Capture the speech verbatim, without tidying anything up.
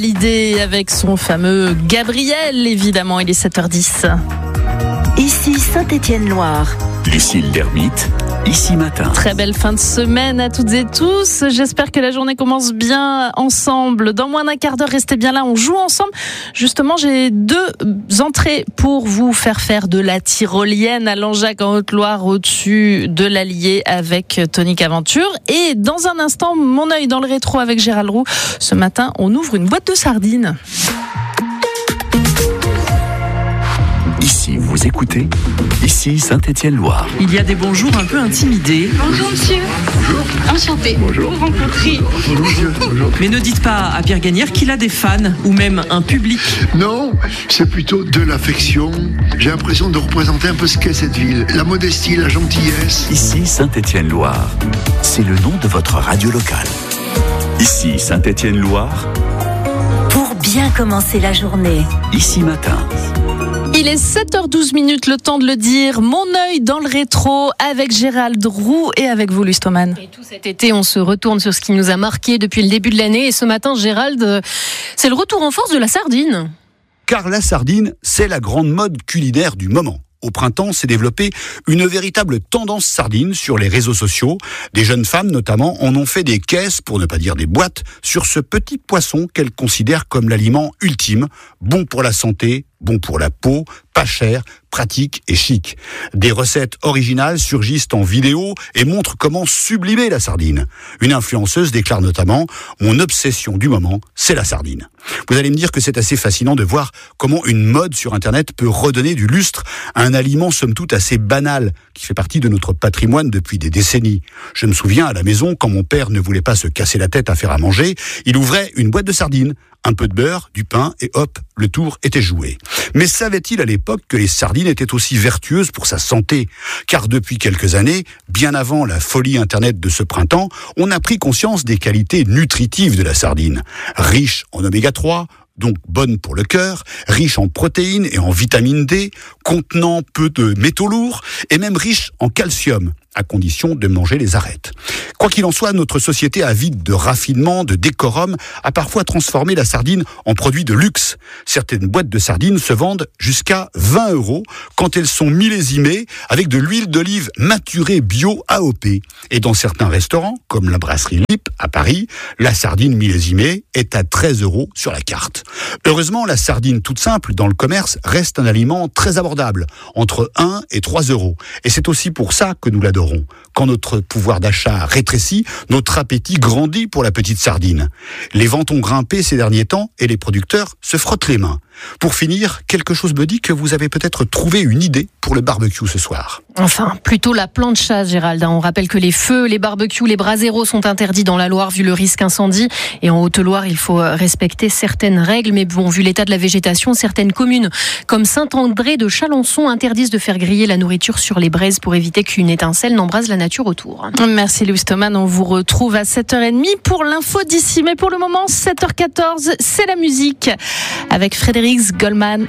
L'idée avec son fameux Gabriel, évidemment, il est sept heures dix. Ici Saint-Étienne-Loire. Lucille l'Ermite, ici matin. Très belle fin de semaine à toutes et tous. J'espère que la journée commence bien ensemble. Dans moins d'un quart d'heure, restez bien là, on joue ensemble. Justement, j'ai deux entrées pour vous faire faire de la tyrolienne à Langeac en Haute-Loire, au-dessus de l'Allier avec Tonique Aventure. Et dans un instant, mon œil dans le rétro avec Gérald Roux. Ce matin, on ouvre une boîte de sardines. Ici, vous écoutez, ici Saint-Étienne-Loire. Il y a des bonjours un peu intimidés. Bonjour monsieur. Bonjour. Enchanté. Bonjour. Vous rencontrer. Bonjour monsieur. Bonjour. Mais ne dites pas à Pierre Gagnère qu'il a des fans ou même un public. Non, c'est plutôt de l'affection. J'ai l'impression de représenter un peu ce qu'est cette ville. La modestie, la gentillesse. Ici Saint-Étienne-Loire, c'est le nom de votre radio locale. Ici Saint-Étienne-Loire, Pour bien commencer la journée. ici matin. Il est sept heures douze minutes, le temps de le dire. Mon œil dans le rétro avec Gérald Roux et avec vous, Lustoman. Et tout cet été, on se retourne sur ce qui nous a marqué depuis le début de l'année. Et ce matin, Gérald, c'est le retour en force de la sardine. Car la sardine, c'est la grande mode culinaire du moment. Au printemps, s'est développée une véritable tendance sardine sur les réseaux sociaux. Des jeunes femmes, notamment, en ont fait des caisses, pour ne pas dire des boîtes, sur ce petit poisson qu'elles considèrent comme l'aliment ultime, bon pour la santé, bon pour la peau, pas cher, pratique et chic. Des recettes originales surgissent en vidéo et montrent comment sublimer la sardine. Une influenceuse déclare notamment « Mon obsession du moment, c'est la sardine ». Vous allez me dire que c'est assez fascinant de voir comment une mode sur Internet peut redonner du lustre à un aliment somme toute assez banal qui fait partie de notre patrimoine depuis des décennies. Je me souviens à la maison, quand mon père ne voulait pas se casser la tête à faire à manger, il ouvrait une boîte de sardines, un peu de beurre, du pain et hop, le tour était joué. Mais savait-il à l'époque que les sardines étaient aussi vertueuses pour sa santé ? Car depuis quelques années, bien avant la folie Internet de ce printemps, on a pris conscience des qualités nutritives de la sardine. Riche en oméga trois, donc bonne pour le cœur, riche en protéines et en vitamine D, contenant peu de métaux lourds et même riche en calcium, à condition de manger les arêtes. Quoi qu'il en soit, notre société avide de raffinement, de décorum, a parfois transformé la sardine en produit de luxe. Certaines boîtes de sardines se vendent jusqu'à vingt euros quand elles sont millésimées avec de l'huile d'olive maturée bio A O P. Et dans certains restaurants, comme la brasserie Lip à Paris, la sardine millésimée est à treize euros sur la carte. Heureusement, la sardine toute simple dans le commerce reste un aliment très abordable, entre un et trois euros. Et c'est aussi pour ça que nous l'adorons. Quand notre pouvoir d'achat rétrécit, notre appétit grandit pour la petite sardine. Les ventes ont grimpé ces derniers temps et les producteurs se frottent les mains. Pour finir, quelque chose me dit que vous avez peut-être trouvé une idée pour le barbecue ce soir. Enfin, plutôt la plancha, Gérald. On rappelle que les feux, les barbecues, les braseros sont interdits dans la Loire vu le risque incendie. Et en Haute-Loire, il faut respecter certaines règles. Mais bon, vu l'état de la végétation, certaines communes, comme Saint-André de Chalençon, interdisent de faire griller la nourriture sur les braises pour éviter qu'une étincelle n'embrase la nature autour. Merci Louis Thoman, on vous retrouve à sept heures trente pour l'info d'ici. Mais pour le moment, sept heures quatorze, c'est la musique avec Frédéric Goldman.